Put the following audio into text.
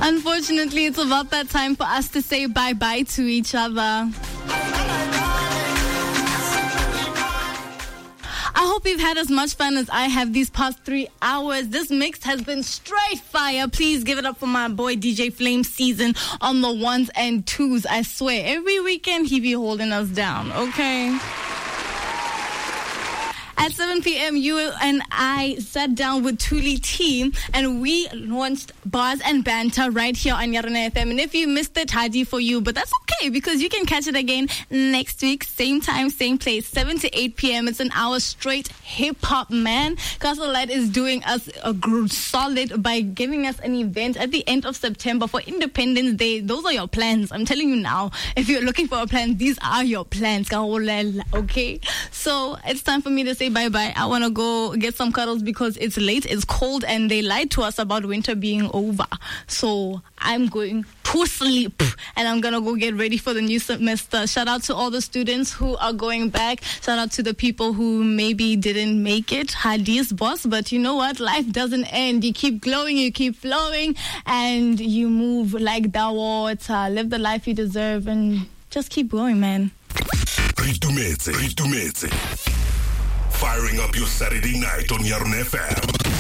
Unfortunately, it's about that time for us to say bye-bye to each other. I hope you've had as much fun as I have these past 3 hours. This mix has been straight fire. Please give it up for my boy DJ Flame Season on the ones and twos. I swear, every weekend he be holding us down, okay? At 7 p.m., you and I sat down with Thuli T and we launched Bars and Banter right here on Yarona FM. And if you missed it, hardy for you. But that's okay because you can catch it again next week, same time, same place, 7 to 8 p.m. It's an hour straight hip-hop, man. Castle Light is doing us a solid by giving us an event at the end of September for Independence Day. Those are your plans. I'm telling you now. If you're looking for a plan, these are your plans. Okay? So it's time for me to say bye-bye. I want to go get some cuddles because it's late, it's cold, and they lied to us about winter being over. So I'm going to sleep and I'm going to go get ready for the new semester. Shout out to all the students who are going back. Shout out to the people who maybe didn't make it. Hadi's boss, but you know what? Life doesn't end. You keep glowing, you keep flowing, and you move like Dawo. It's live the life you deserve and just keep going, man. Firing up your Saturday night on Yarona FM.